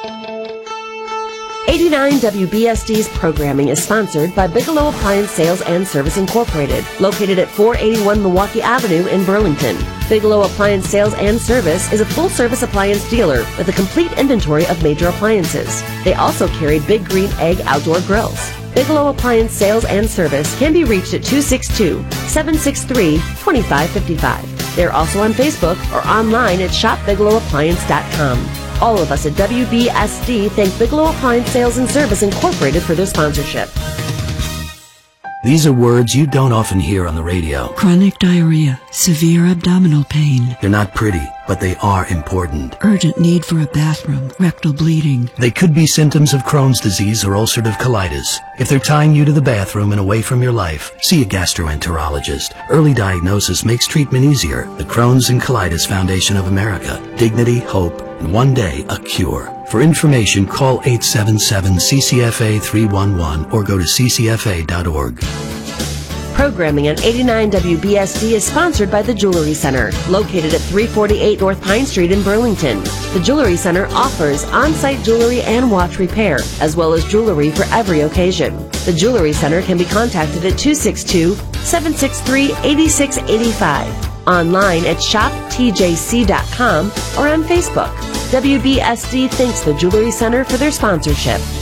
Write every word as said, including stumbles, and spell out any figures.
eighty-nine W B S D's programming is sponsored by Bigelow Appliance Sales and Service Incorporated, located at four eighty-one Milwaukee Avenue in Burlington. Bigelow Appliance Sales and Service is a full-service appliance dealer with a complete inventory of major appliances. They also carry Big Green Egg outdoor grills. Bigelow Appliance Sales and Service can be reached at two six two, seven six three, two five five five. They're also on Facebook or online at shop bigelow appliance dot com. All of us at W B S D thank Bigelow Appliance Sales and Service Incorporated for their sponsorship. These are words you don't often hear on the radio. Chronic diarrhea, severe abdominal pain. They're not pretty, but they are important. Urgent need for a bathroom, rectal bleeding. They could be symptoms of Crohn's disease or ulcerative colitis. If they're tying you to the bathroom and away from your life, see a gastroenterologist. Early diagnosis makes treatment easier. The Crohn's and Colitis Foundation of America. Dignity, hope, and one day, a cure. For information, call eight seven seven, C C F A three one one or go to c c f a dot org. Programming on eighty-nine W B S D is sponsored by the Jewelry Center, located at three forty-eight North Pine Street in Burlington. The Jewelry Center offers on-site jewelry and watch repair, as well as jewelry for every occasion. The Jewelry Center can be contacted at two six two, seven six three, eight six eight five, online at shop t j c dot com or on Facebook. W B S D thanks the Jewelry Center for their sponsorship.